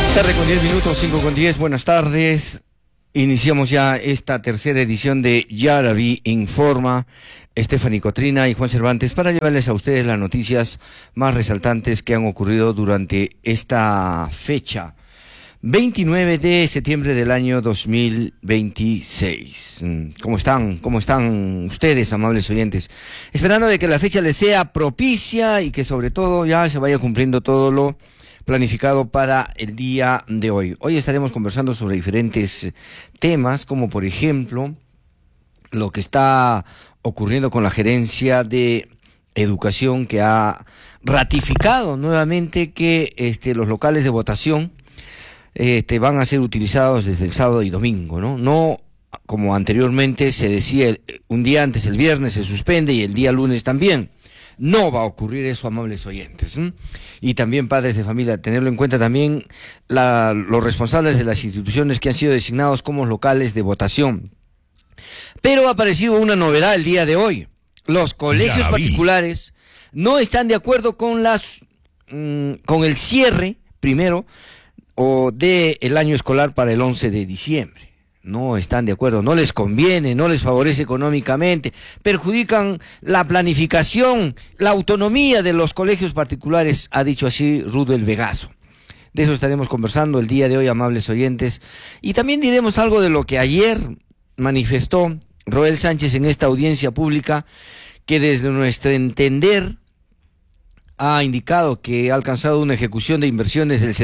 Tarde con 10 minutos, 5 con 10, buenas tardes. Iniciamos ya esta tercera edición de Yaraví Informa. Stephanie Cotrina y Juan Cervantes para llevarles a ustedes las noticias más resaltantes que han ocurrido durante esta fecha. 29 de septiembre del año 2026. ¿Cómo están? ¿Cómo están ustedes, amables oyentes? Esperando de que la fecha les sea propicia y que sobre todo ya se vaya cumpliendo todo lo planificado para el día de hoy. Hoy estaremos conversando sobre diferentes temas, como por ejemplo lo que está ocurriendo con la gerencia de educación, que ha ratificado nuevamente que los locales de votación van a ser utilizados desde el sábado y domingo, ¿no? No como anteriormente se decía, un día antes, el viernes se suspende y el día lunes también. No va a ocurrir eso, amables oyentes. Y también, padres de familia, tenerlo en cuenta también los responsables de las instituciones que han sido designados como locales de votación. Pero ha aparecido una novedad el día de hoy. Los colegios particulares no están de acuerdo con el cierre, primero, del año escolar para el 11 de diciembre. No están de acuerdo, no les conviene, no les favorece económicamente, perjudican la planificación, la autonomía de los colegios particulares, ha dicho así Rudel Vegaso. De eso estaremos conversando el día de hoy, amables oyentes, y también diremos algo de lo que ayer manifestó Roel Sánchez en esta audiencia pública, que desde nuestro entender ha indicado que ha alcanzado una ejecución de inversiones del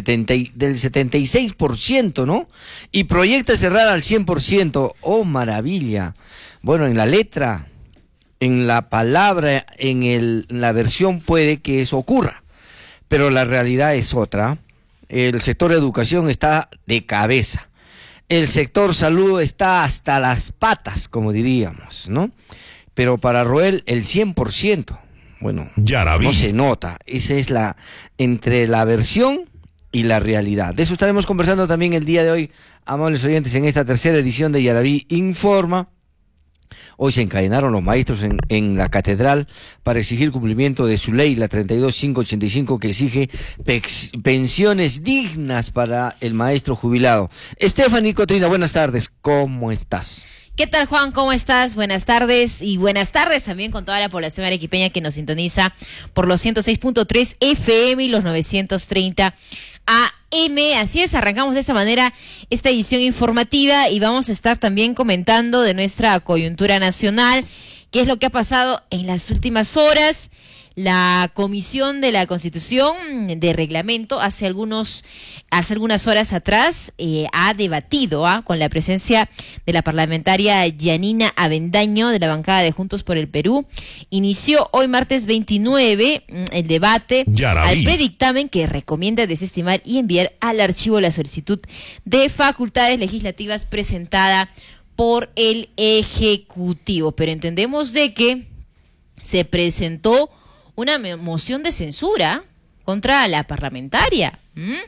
76%, ¿no? Y proyecta cerrar al 100%. ¡Oh, maravilla! Bueno, en la letra, en la palabra, en la versión puede que eso ocurra, pero la realidad es otra. El sector educación está de cabeza. El sector salud está hasta las patas, como diríamos, ¿no? Pero para Roel, el 100%. Bueno, no se nota. Esa es entre la versión y la realidad. De eso estaremos conversando también el día de hoy, amables oyentes, en esta tercera edición de Yaraví Informa. Hoy se encadenaron los maestros en la catedral para exigir cumplimiento de su ley, la 32585, que exige pensiones dignas para el maestro jubilado. Stephanie Cotrina, buenas tardes, ¿cómo estás? ¿Qué tal, Juan? ¿Cómo estás? Buenas tardes, y buenas tardes también con toda la población arequipeña que nos sintoniza por los 106.3 FM y los 930 AM. Así es, arrancamos de esta manera esta edición informativa y vamos a estar también comentando de nuestra coyuntura nacional, qué es lo que ha pasado en las últimas horas. La Comisión de la Constitución de Reglamento hace algunas horas atrás ha debatido con la presencia de la parlamentaria Yanina Avendaño de la bancada de Juntos por el Perú. Inició hoy martes 29 el debate al predictamen que recomienda desestimar y enviar al archivo la solicitud de facultades legislativas presentada por el Ejecutivo. Pero entendemos de que se presentó una moción de censura contra la parlamentaria.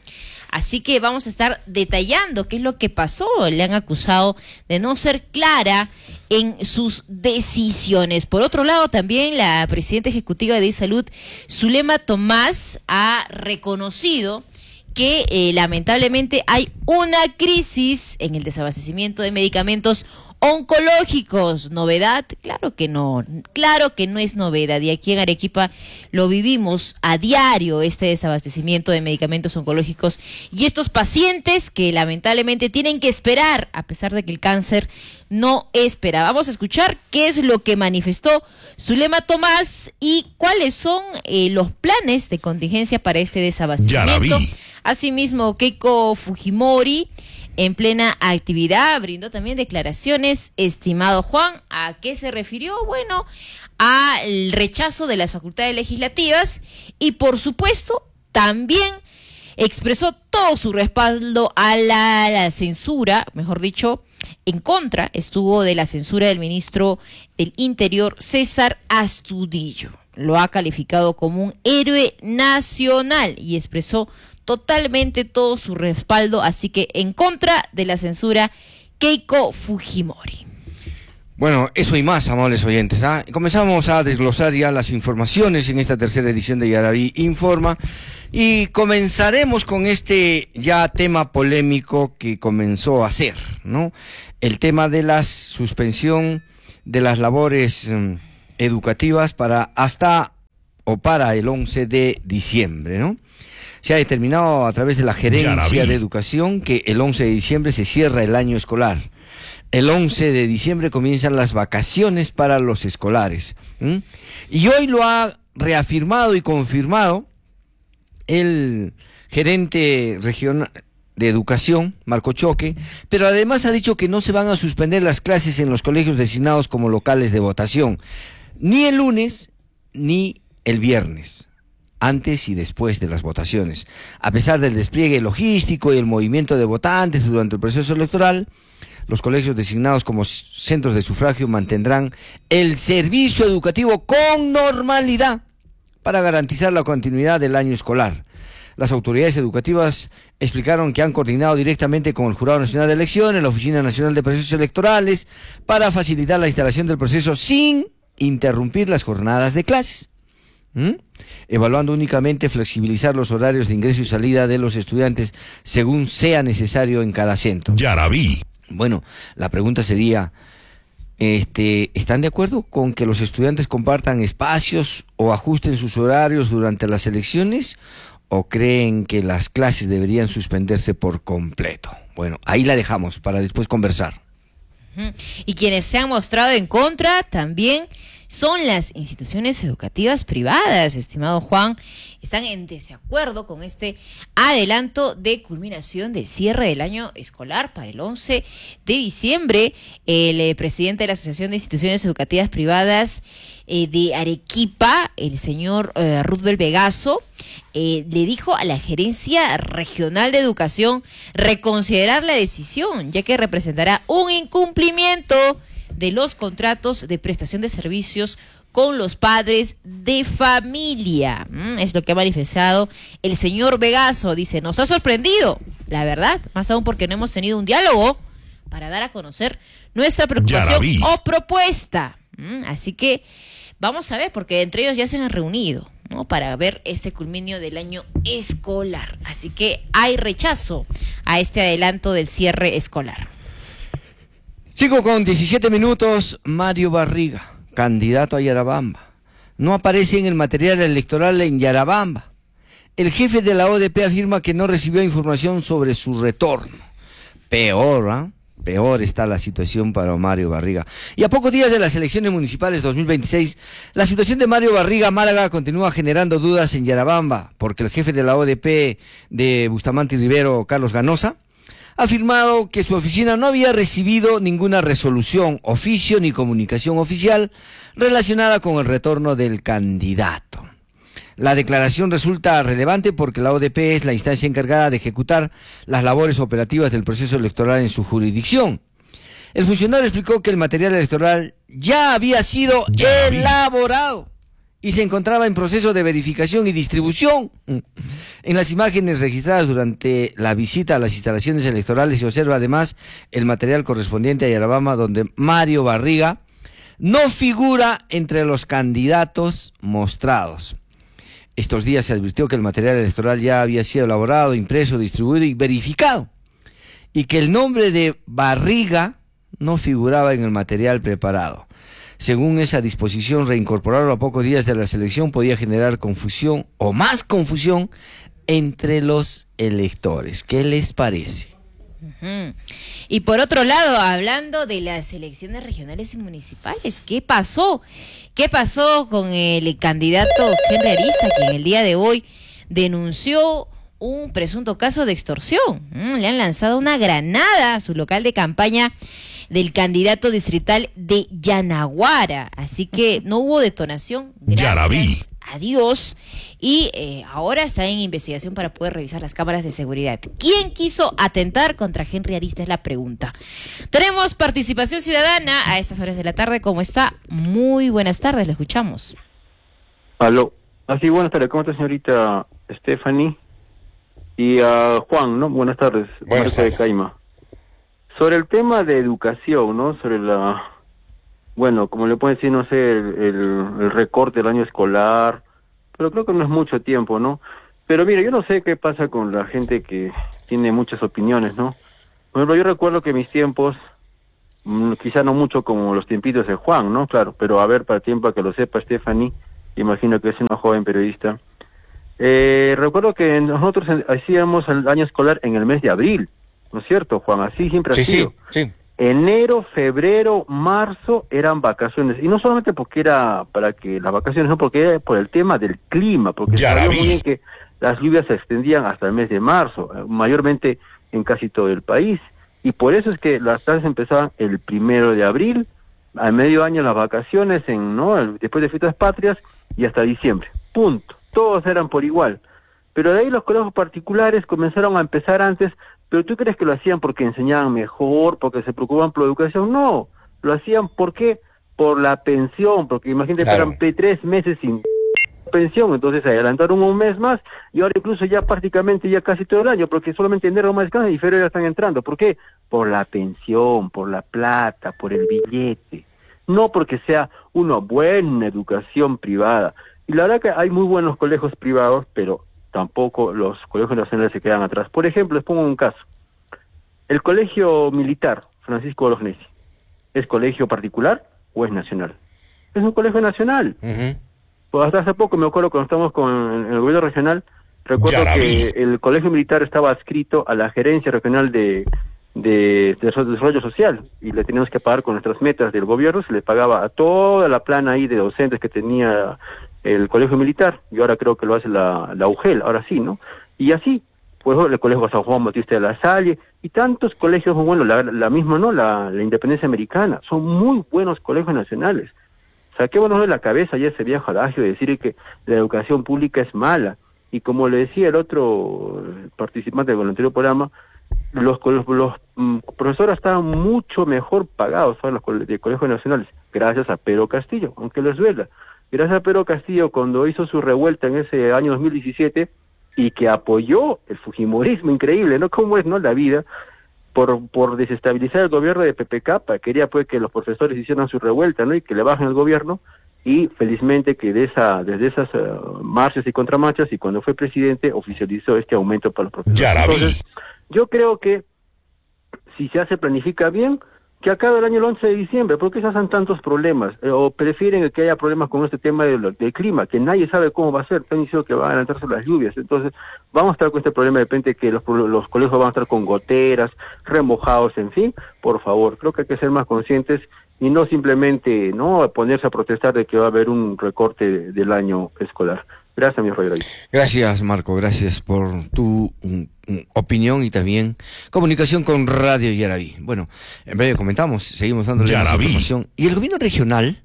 Así que vamos a estar detallando qué es lo que pasó. Le han acusado de no ser clara en sus decisiones. Por otro lado, también la presidenta ejecutiva de Salud, Zulema Tomás, ha reconocido que lamentablemente hay una crisis en el desabastecimiento de medicamentos oncológicos. ¿Novedad? Claro que no es novedad, y aquí en Arequipa lo vivimos a diario, este desabastecimiento de medicamentos oncológicos y estos pacientes que lamentablemente tienen que esperar a pesar de que el cáncer no espera. Vamos a escuchar qué es lo que manifestó Zulema Tomás y cuáles son los planes de contingencia para este desabastecimiento. Asimismo, Keiko Fujimori, en plena actividad, brindó también declaraciones. Estimado Juan, ¿a qué se refirió? Bueno, al rechazo de las facultades legislativas y, por supuesto, también expresó todo su respaldo a la censura, mejor dicho, en contra estuvo de la censura del ministro del Interior, César Astudillo. Lo ha calificado como un héroe nacional y expresó totalmente todo su respaldo, así que en contra de la censura, Keiko Fujimori. Bueno, eso y más, amables oyentes, ¿ah? Comenzamos a desglosar ya las informaciones en esta tercera edición de Yaraví Informa y comenzaremos con este ya tema polémico que comenzó a ser, ¿no? El tema de la suspensión de las labores educativas para el 11 de diciembre, ¿no? Se ha determinado a través de la Gerencia de Educación que el 11 de diciembre se cierra el año escolar. El 11 de diciembre comienzan las vacaciones para los escolares. Y hoy lo ha reafirmado y confirmado el gerente regional de educación, Marco Choque, pero además ha dicho que no se van a suspender las clases en los colegios designados como locales de votación, ni el lunes ni el viernes, antes y después de las votaciones. A pesar del despliegue logístico y el movimiento de votantes durante el proceso electoral, los colegios designados como centros de sufragio mantendrán el servicio educativo con normalidad para garantizar la continuidad del año escolar. Las autoridades educativas explicaron que han coordinado directamente con el Jurado Nacional de Elecciones, la Oficina Nacional de Procesos Electorales, para facilitar la instalación del proceso sin interrumpir las jornadas de clases. Evaluando únicamente flexibilizar los horarios de ingreso y salida de los estudiantes según sea necesario en cada centro. Yaraví. Bueno, la pregunta sería, ¿están de acuerdo con que los estudiantes compartan espacios o ajusten sus horarios durante las elecciones? ¿O creen que las clases deberían suspenderse por completo? Bueno, ahí la dejamos para después conversar. Y quienes se han mostrado en contra también son las instituciones educativas privadas, estimado Juan. Están en desacuerdo con este adelanto de culminación del cierre del año escolar para el 11 de diciembre. El presidente de la Asociación de Instituciones Educativas Privadas de Arequipa, el señor Rudbel Vegaso, le dijo a la Gerencia Regional de Educación reconsiderar la decisión, ya que representará un incumplimiento de los contratos de prestación de servicios con los padres de familia. Es lo que ha manifestado el señor Vegaso. Dice, nos ha sorprendido, la verdad, más aún porque no hemos tenido un diálogo para dar a conocer nuestra preocupación o propuesta. Así que vamos a ver, porque entre ellos ya se han reunido, ¿no?, para ver este culminio del año escolar. Así que hay rechazo a este adelanto del cierre escolar. Sigo con 17 minutos. Mario Barriga, candidato a Yarabamba, no aparece en el material electoral en Yarabamba. El jefe de la ODP afirma que no recibió información sobre su retorno. Peor, Peor está la situación para Mario Barriga. Y a pocos días de las elecciones municipales 2026, la situación de Mario Barriga Málaga continúa generando dudas en Yarabamba, porque el jefe de la ODP de Bustamante y Rivero, Carlos Ganosa, ha afirmado que su oficina no había recibido ninguna resolución, oficio ni comunicación oficial relacionada con el retorno del candidato. La declaración resulta relevante porque la ODP es la instancia encargada de ejecutar las labores operativas del proceso electoral en su jurisdicción. El funcionario explicó que el material electoral ya había sido elaborado y se encontraba en proceso de verificación y distribución. En las imágenes registradas durante la visita a las instalaciones electorales se observa además el material correspondiente a Yarabamba, donde Mario Barriga no figura entre los candidatos mostrados. Estos días se advirtió que el material electoral ya había sido elaborado, impreso, distribuido y verificado, y que el nombre de Barriga no figuraba en el material preparado. Según esa disposición, reincorporarlo a pocos días de la elección podía generar confusión o más confusión entre los electores. ¿Qué les parece? Y por otro lado, hablando de las elecciones regionales y municipales, ¿qué pasó? ¿Qué pasó con el candidato Henry Arista, quien el día de hoy denunció un presunto caso de extorsión? Le han lanzado una granada a su local de campaña del candidato distrital de Yanaguara. Así que no hubo detonación, gracias a Dios. Y ahora está en investigación para poder revisar las cámaras de seguridad. ¿Quién quiso atentar contra Henry Arista? Es la pregunta. Tenemos participación ciudadana a estas horas de la tarde. ¿Cómo está? Muy buenas tardes, le escuchamos. Aló. Así, buenas tardes. ¿Cómo está, señorita Stephanie? Y Juan, ¿no? Buenas tardes. Buenas tardes. De Caima. Sobre el tema de educación, ¿no? Sobre bueno, como le pueden decir, no sé, el recorte del año escolar, pero creo que no es mucho tiempo, ¿no? Pero mire, yo no sé qué pasa con la gente que tiene muchas opiniones, ¿no? Por ejemplo, yo recuerdo que mis tiempos, quizá no mucho como los tiempitos de Juan, ¿no? Claro, pero a ver, para tiempo que lo sepa Stephanie, imagino que es una joven periodista. Recuerdo que nosotros hacíamos el año escolar en el mes de abril, ¿no es cierto, Juan? Así siempre ha sido. Sí. Enero, febrero, marzo eran vacaciones. Y no solamente porque era para que las vacaciones, no, porque era por el tema del clima, porque sabíamos muy bien que las lluvias se extendían hasta el mes de marzo, mayormente en casi todo el país. Y por eso es que las clases empezaban el 1 de abril, a medio año las vacaciones, después de fiestas patrias, y hasta diciembre. Punto. Todos eran por igual. Pero de ahí los colegios particulares comenzaron a empezar antes. ¿Pero tú crees que lo hacían porque enseñaban mejor, porque se preocupaban por la educación? No, lo hacían ¿por qué? Por la pensión, porque imagínate, eran 3 meses sin pensión, entonces se adelantaron un mes más, y ahora incluso ya prácticamente ya casi todo el año, porque solamente enero más descansan y febrero ya están entrando. ¿Por qué? Por la pensión, por la plata, por el billete, no porque sea una buena educación privada. Y la verdad que hay muy buenos colegios privados, pero tampoco los colegios nacionales se quedan atrás. Por ejemplo, les pongo un caso. El colegio militar, Francisco Bolognesi, ¿es colegio particular o es nacional? Es un colegio nacional. Pues hasta hace poco, me acuerdo cuando estábamos con el gobierno regional, recuerdo que el colegio militar estaba adscrito a la gerencia regional de desarrollo social, y le teníamos que pagar con nuestras metas del gobierno. Se le pagaba a toda la plana ahí de docentes que tenía el colegio militar, y ahora creo que lo hace la UGEL, ahora sí, ¿no? Y así, pues el colegio San Juan Bautista de la Salle, y tantos colegios, bueno, la misma, ¿no? La Independencia Americana, son muy buenos colegios nacionales. Saquémonos de la cabeza ya ese viejo adagio de decir que la educación pública es mala, y como le decía el otro participante del anterior programa, los profesores estaban mucho mejor pagados ahora los de colegios nacionales, gracias a Pedro Castillo, aunque les duela. Gracias a Pedro Castillo, cuando hizo su revuelta en ese año 2017, y que apoyó el fujimorismo, increíble, ¿no? ¿Cómo es, no, la vida? Por desestabilizar el gobierno de PPK, quería pues que los profesores hicieran su revuelta, ¿no? Y que le bajen el gobierno, y felizmente que desde esas marchas y contramarchas, y cuando fue presidente, oficializó este aumento para los profesores. Entonces, yo creo que si se planifica bien, que acabe el año el 11 de diciembre, ¿por qué se hacen tantos problemas? O prefieren que haya problemas con este tema del clima, que nadie sabe cómo va a ser, están diciendo que van a adelantarse las lluvias, entonces vamos a estar con este problema de repente que los colegios van a estar con goteras, remojados, en fin. Por favor, creo que hay que ser más conscientes y no simplemente ponerse a protestar de que va a haber un recorte del año escolar. Gracias, mi Roy. Gracias, Marco, gracias por tu opinión y también comunicación con Radio Yaraví. Bueno, en breve comentamos, seguimos dándole más información. Y el gobierno regional,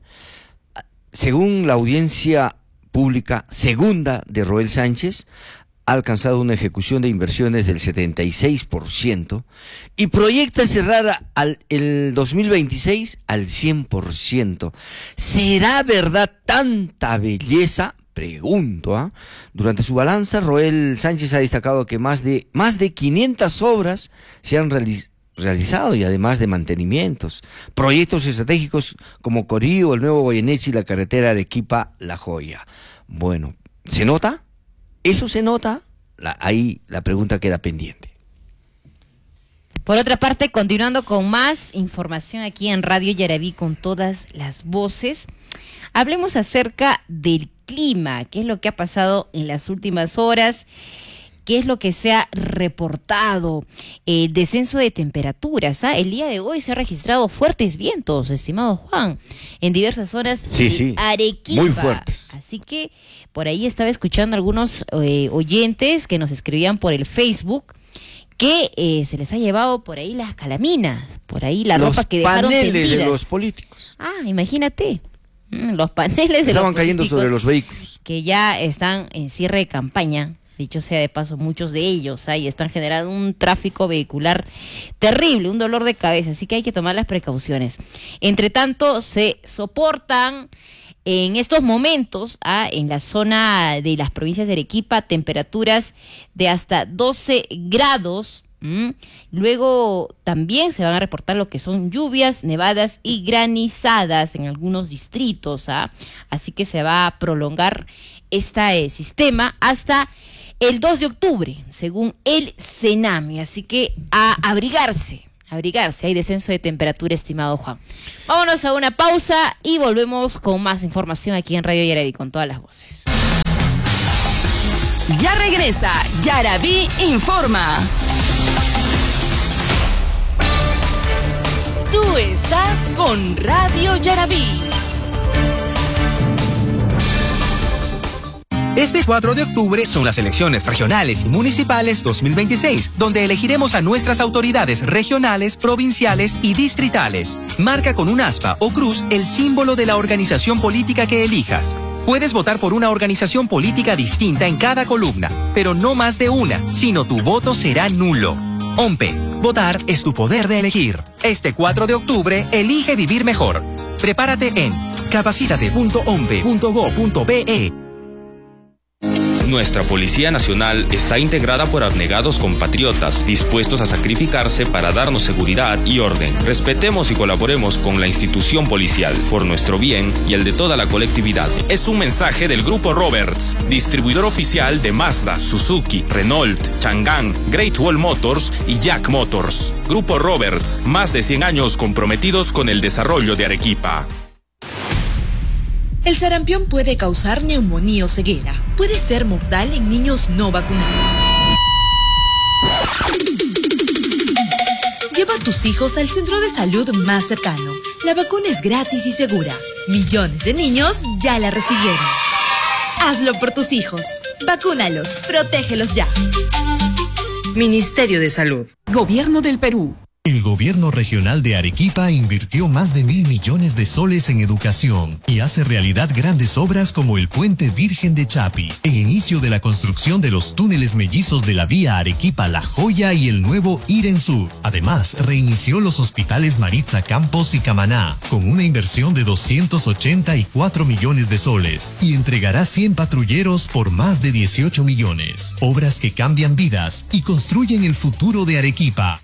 según la audiencia pública segunda de Roel Sánchez, ha alcanzado una ejecución de inversiones del 76% y proyecta cerrar el 2026 al 100%. ¿Será verdad tanta belleza? Pregunto, Durante su balanza, Roel Sánchez ha destacado que más de 500 obras se han realizado, y además de mantenimientos, proyectos estratégicos como Corío, el Nuevo Goyeneche y la carretera Arequipa-La Joya. Bueno, ¿se nota? ¿Eso se nota? Ahí la pregunta queda pendiente. Por otra parte, continuando con más información aquí en Radio Yaraví con todas las voces, hablemos acerca del clima, qué es lo que ha pasado en las últimas horas, qué es lo que se ha reportado, el descenso de temperaturas. El día de hoy se han registrado fuertes vientos, estimado Juan, en diversas zonas de Arequipa. Muy fuertes. Así que por ahí estaba escuchando algunos oyentes que nos escribían por el Facebook que se les ha llevado por ahí las calaminas, por ahí la ropa que dejaron tendidas. Los paneles de los políticos. Imagínate. Los paneles de estaban cayendo sobre los vehículos que ya están en cierre de campaña, dicho sea de paso, muchos de ellos y están generando un tráfico vehicular terrible, un dolor de cabeza, así que hay que tomar las precauciones. Entre tanto, se soportan en estos momentos en la zona de las provincias de Arequipa temperaturas de hasta 12 grados Luego también se van a reportar lo que son lluvias, nevadas y granizadas en algunos distritos. Así que se va a prolongar este sistema hasta el 2 de octubre, según el CENAMI. Así que a abrigarse. Hay descenso de temperatura, estimado Juan. Vámonos a una pausa y volvemos con más información aquí en Radio Yaraví con todas las voces. Ya regresa Yaraví Informa. Tú estás con Radio Yaraví. Este 4 de octubre son las elecciones regionales y municipales 2026, donde elegiremos a nuestras autoridades regionales, provinciales y distritales. Marca con un aspa o cruz el símbolo de la organización política que elijas. Puedes votar por una organización política distinta en cada columna, pero no más de una, sino tu voto será nulo. OMPE. Votar es tu poder de elegir. Este 4 de octubre, elige vivir mejor. Prepárate en capacitate.ompe.go.pe. Nuestra Policía Nacional está integrada por abnegados compatriotas dispuestos a sacrificarse para darnos seguridad y orden. Respetemos y colaboremos con la institución policial por nuestro bien y el de toda la colectividad. Es un mensaje del Grupo Roberts, distribuidor oficial de Mazda, Suzuki, Renault, Chang'an, Great Wall Motors y Jack Motors. Grupo Roberts, más de 100 años comprometidos con el desarrollo de Arequipa. El sarampión puede causar neumonía o ceguera. Puede ser mortal en niños no vacunados. Lleva a tus hijos al centro de salud más cercano. La vacuna es gratis y segura. Millones de niños ya la recibieron. Hazlo por tus hijos. Vacúnalos. Protégelos ya. Ministerio de Salud. Gobierno del Perú. El gobierno regional de Arequipa invirtió más de 1.000 millones de soles en educación y hace realidad grandes obras como el Puente Virgen de Chapi, el inicio de la construcción de los túneles mellizos de la vía Arequipa-La Joya y el nuevo Iren Sur. Además, reinició los hospitales Maritza Campos y Camaná con una inversión de 284 millones de soles y entregará 100 patrulleros por más de 18 millones. Obras que cambian vidas y construyen el futuro de Arequipa.